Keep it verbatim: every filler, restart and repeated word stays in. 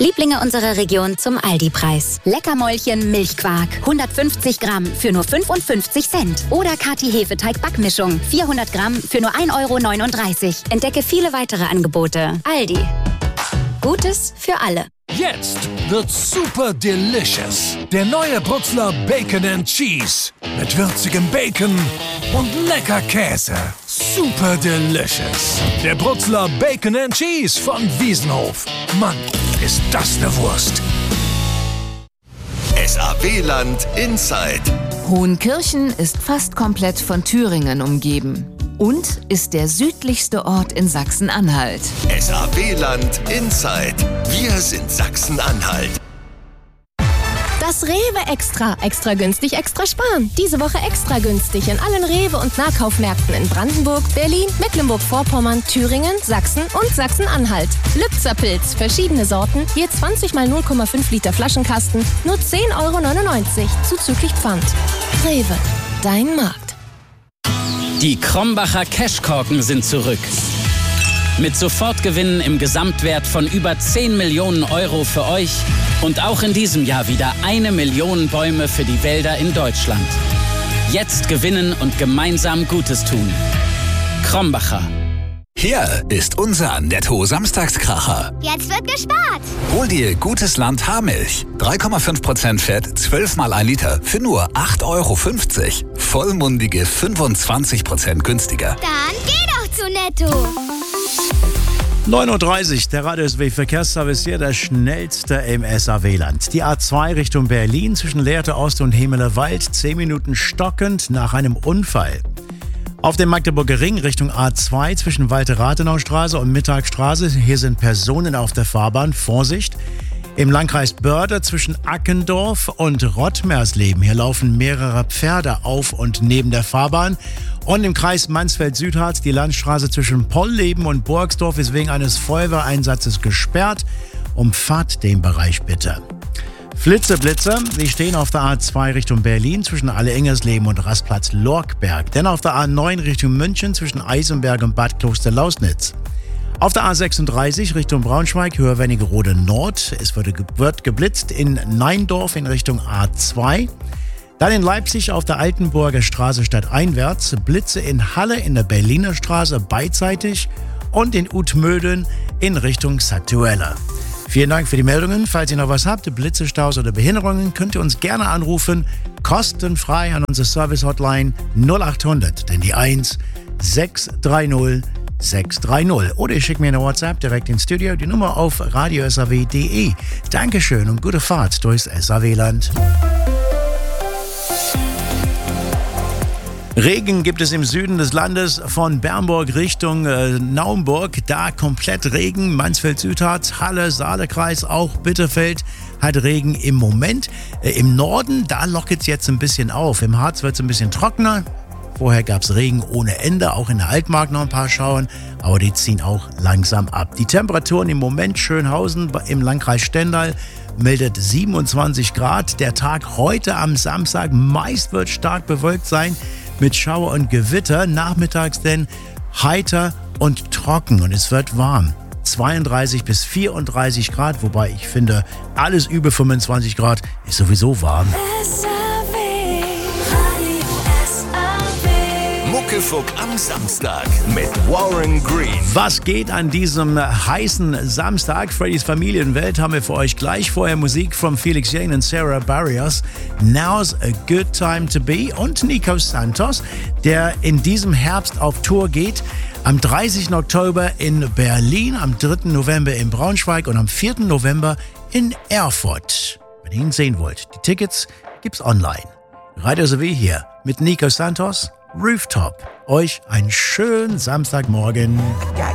Lieblinge unserer Region zum Aldi-Preis. Leckermäulchen Milchquark, hundertfünfzig Gramm für nur fünfundfünfzig Cent. Oder Kathi Hefeteig-Backmischung, vierhundert Gramm für nur ein Euro neununddreißig. Entdecke viele weitere Angebote. Aldi. Gutes für alle. Jetzt wird's super delicious. Der neue Brutzler Bacon and Cheese. Mit würzigem Bacon und lecker Käse. Super delicious. Der Brutzler Bacon and Cheese von Wiesenhof. Mann, ist das eine Wurst. S A W-Land Inside. Hohenkirchen ist fast komplett von Thüringen umgeben und ist der südlichste Ort in Sachsen-Anhalt. S A W-Land Inside. Wir sind Sachsen-Anhalt. Das Rewe Extra. Extra günstig, extra sparen. Diese Woche extra günstig in allen Rewe- und Nahkaufmärkten in Brandenburg, Berlin, Mecklenburg-Vorpommern, Thüringen, Sachsen und Sachsen-Anhalt. Lübzer Pilz, verschiedene Sorten, je zwanzig mal null Komma fünf Liter Flaschenkasten, nur zehn Euro neunundneunzig, zuzüglich Pfand. Rewe, dein Markt. Die Krombacher Cashkorken sind zurück. Mit Sofortgewinnen im Gesamtwert von über zehn Millionen Euro für euch und auch in diesem Jahr wieder eine Million Bäume für die Wälder in Deutschland. Jetzt gewinnen und gemeinsam Gutes tun. Krombacher. Hier ist unser Netto-Samstagskracher. Jetzt wird gespart. Hol dir Gutes Land Haarmilch. drei Komma fünf Prozent Fett, zwölf mal ein Liter für nur acht Euro fünfzig. Vollmundige fünfundzwanzig Prozent günstiger. Dann geh doch zu Netto. neun Uhr dreißig, der Radio S W Verkehrsservice hier, der schnellste im S A W-Land. Die A zwei Richtung Berlin zwischen Lehrte Ost und Hemelerwald, zehn Minuten stockend nach einem Unfall. Auf dem Magdeburger Ring Richtung A zwei zwischen Walter-Rathenau-Straße und Mittagstraße, hier sind Personen auf der Fahrbahn, Vorsicht. Im Landkreis Börde zwischen Ackendorf und Rottmersleben, hier laufen mehrere Pferde auf und neben der Fahrbahn. Und im Kreis Mansfeld-Südharz, die Landstraße zwischen Pollleben und Burgsdorf ist wegen eines Feuerwehreinsatzes gesperrt. Umfahrt den Bereich bitte. Flitze, Blitze, die stehen auf der A zwei Richtung Berlin zwischen Alle-Engersleben und Rastplatz Lorkberg. Dann auf der A neun Richtung München zwischen Eisenberg und Bad Kloster-Lausnitz. Auf der A sechsunddreißig Richtung Braunschweig, Höher-Wernigerode Nord. Es wird, wird geblitzt in Neindorf in Richtung A zwei. Dann in Leipzig auf der Altenburger Straße stadteinwärts. Blitze in Halle in der Berliner Straße beidseitig und in Utmöden in Richtung Sattuella. Vielen Dank für die Meldungen. Falls ihr noch was habt, Blitzestaus oder Behinderungen, könnt ihr uns gerne anrufen. Kostenfrei an unsere Service-Hotline null acht hundert, denn die eins sechs drei null sechs drei null. Oder ihr schickt mir eine WhatsApp direkt ins Studio, die Nummer auf radio s a w punkt d e. Dankeschön und gute Fahrt durchs S A W-Land. Regen gibt es im Süden des Landes von Bernburg Richtung äh, Naumburg. Da komplett Regen. Mansfeld-Südharz, Halle, Saalekreis, auch Bitterfeld hat Regen im Moment. Äh, Im Norden, da lockert es jetzt ein bisschen auf. Im Harz wird es ein bisschen trockener. Vorher gab es Regen ohne Ende, auch in der Altmark noch ein paar Schauern, aber die ziehen auch langsam ab. Die Temperaturen im Moment Schönhausen im Landkreis Stendal meldet siebenundzwanzig Grad. Der Tag heute am Samstag meist wird stark bewölkt sein mit Schauer und Gewitter. Nachmittags denn heiter und trocken und es wird warm. zweiunddreißig bis vierunddreißig Grad, wobei ich finde, alles über fünfundzwanzig Grad ist sowieso warm. Muckefuck am Samstag mit Warren Green. Was geht an diesem heißen Samstag? Freddys Familienwelt haben wir für euch gleich. Vorher Musik von Felix Jaehn und Sarah Barrios. Now's a good time to be. Und Nico Santos, der in diesem Herbst auf Tour geht. Am dreißigsten Oktober in Berlin, am dritten November in Braunschweig und am vierten November in Erfurt. Wenn ihr ihn sehen wollt, die Tickets gibt's online. Radio S A W hier mit Nico Santos. Rooftop. Euch einen schönen Samstagmorgen.